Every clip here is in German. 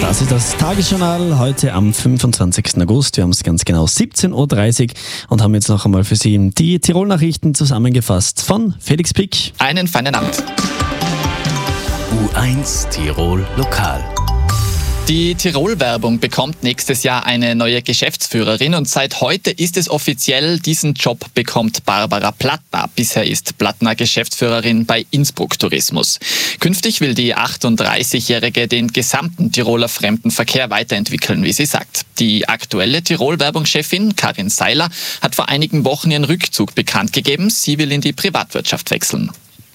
Das ist das Tagesjournal heute am 25. August. Wir haben es ganz genau 17.30 Uhr und haben jetzt noch einmal für Sie die Tirol-Nachrichten zusammengefasst von Felix Pick. Einen feinen Abend. U1 Tirol Lokal. Die Tirol-Werbung bekommt nächstes Jahr eine neue Geschäftsführerin und seit heute ist es offiziell, diesen Job bekommt Barbara Plattner. Bisher ist Plattner Geschäftsführerin bei Innsbruck Tourismus. Künftig will die 38-Jährige den gesamten Tiroler Fremdenverkehr weiterentwickeln, wie sie sagt. Die aktuelle Tirol-Werbungschefin Karin Seiler hat vor einigen Wochen ihren Rückzug bekannt gegeben. Sie will in die Privatwirtschaft wechseln.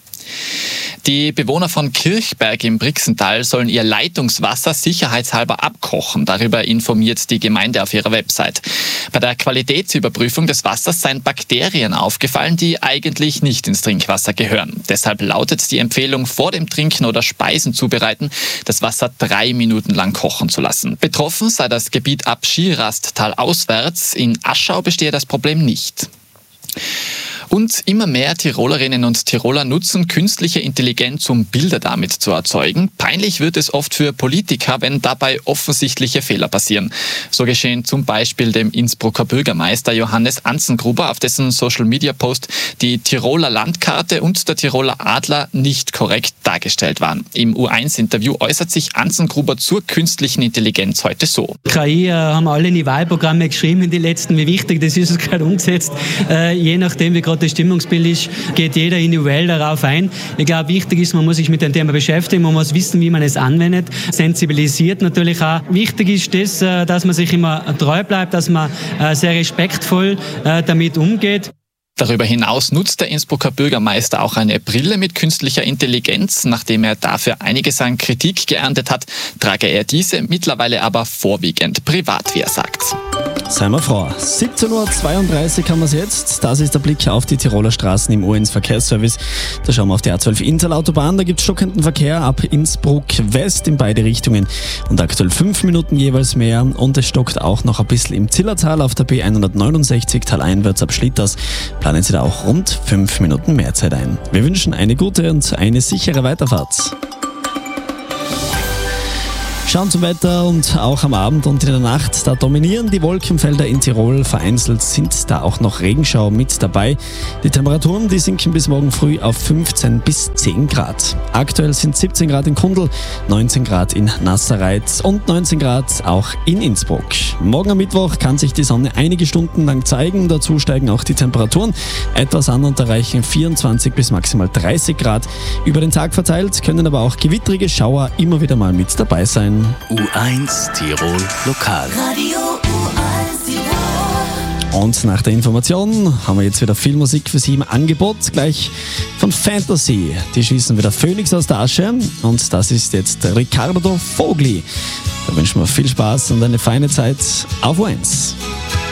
Die Bewohner von Kirchberg im Brixental sollen ihr Leitungswasser sicherheitshalber abkochen. Darüber informiert die Gemeinde auf ihrer Website. Bei der Qualitätsüberprüfung des Wassers seien Bakterien aufgefallen, die eigentlich nicht ins Trinkwasser gehören. Deshalb lautet die Empfehlung, vor dem Trinken oder Speisen zubereiten, das Wasser 3 Minuten lang kochen zu lassen. Betroffen sei das Gebiet ab Skirasttal auswärts. In Aschau bestehe das Problem nicht. Und immer mehr Tirolerinnen und Tiroler nutzen künstliche Intelligenz, um Bilder damit zu erzeugen. Peinlich wird es oft für Politiker, wenn dabei offensichtliche Fehler passieren. So geschehen zum Beispiel dem Innsbrucker Bürgermeister Johannes Anzengruber, auf dessen Social-Media-Post die Tiroler Landkarte und der Tiroler Adler nicht korrekt dargestellt waren. Im U1-Interview äußert sich Anzengruber zur künstlichen Intelligenz heute so. KI haben alle in die Wahlprogramme geschrieben in die letzten, wie wichtig das ist, es gerade umgesetzt. Je nachdem, wie gerade das Stimmungsbild ist, geht jeder individuell darauf ein. Ich glaube, wichtig ist, man muss sich mit dem Thema beschäftigen, man muss wissen, wie man es anwendet, sensibilisiert natürlich auch. Wichtig ist das, dass man sich immer treu bleibt, dass man sehr respektvoll damit umgeht. Darüber hinaus nutzt der Innsbrucker Bürgermeister auch eine Brille mit künstlicher Intelligenz. Nachdem er dafür einiges an Kritik geerntet hat, trage er diese mittlerweile aber vorwiegend privat, wie er sagt. Seien wir froh. 17.32 Uhr haben wir es jetzt. Das ist der Blick auf die Tiroler Straßen im U1 Verkehrsservice. Da schauen wir auf die A12 Innsal-Autobahn. Da gibt es stockenden Verkehr ab Innsbruck West in beide Richtungen. Und aktuell 5 Minuten jeweils mehr. Und es stockt auch noch ein bisschen im Zillertal auf der B169 taleinwärts ab Schlitters. Planen Sie da auch rund 5 Minuten mehr Zeit ein. Wir wünschen eine gute und eine sichere Weiterfahrt. Schauen zum Wetter und auch am Abend und in der Nacht, da dominieren die Wolkenfelder in Tirol. Vereinzelt sind da auch noch Regenschauer mit dabei. Die Temperaturen, die sinken bis morgen früh auf 15 bis 10 Grad. Aktuell sind 17 Grad in Kundl, 19 Grad in Nassereit und 19 Grad auch in Innsbruck. Morgen am Mittwoch kann sich die Sonne einige Stunden lang zeigen. Dazu steigen auch die Temperaturen etwas an und erreichen 24 bis maximal 30 Grad. Über den Tag verteilt können aber auch gewittrige Schauer immer wieder mal mit dabei sein. U1 Tirol Lokal. Radio U1 Tirol. Und nach der Information haben wir jetzt wieder viel Musik für Sie im Angebot. Gleich von Fantasy. Die schießen wieder Phönix aus der Asche. Und das ist jetzt Riccardo Vogli. Da wünschen wir viel Spaß und eine feine Zeit auf U1.